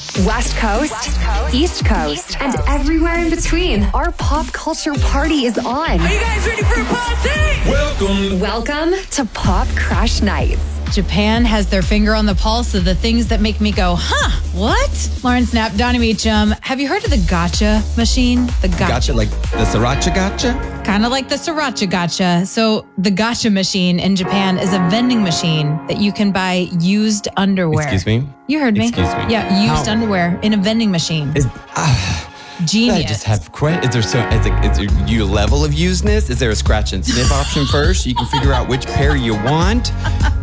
West Coast, East Coast, and everywhere in between. Our pop culture party is on. Are you guys ready for a party? Welcome to Pop Crash Nights. Japan has their finger on the pulse of the things that make me go, huh, what? Lauren Snap, Donnie Meacham. Have you heard of the gacha machine? The Gotcha, like the sriracha gotcha? Kind of like the sriracha gacha. So the gacha machine in Japan is a vending machine that you can buy used underwear. Excuse me? You heard me. Excuse me. Yeah, used underwear in a vending machine. Genius. I just have is there you level of usedness? Is there a scratch and sniff option first? You can figure out which pair you want.